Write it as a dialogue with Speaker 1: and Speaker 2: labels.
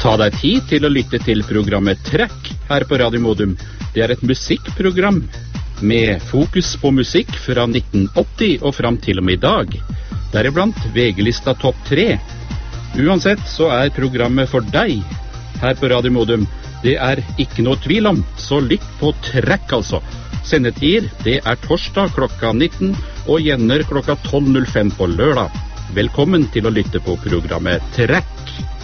Speaker 1: Ta deg tid til å lytte til programmet Trekk her på Radio Modum. Det er et musikkprogram med fokus på musikk fra 1980 og fram til og med i dag. Deriblant VG-lista Topp 3. Uansett så er programmet for deg her på Radio Modum. Det er ikke noe tvil om, så lytt på Trekk altså. Sendetider, det er torsdag klokka 19 og gjenner klokka 12.05 på lørdag. Velkommen til å lytte på programmet Trekk.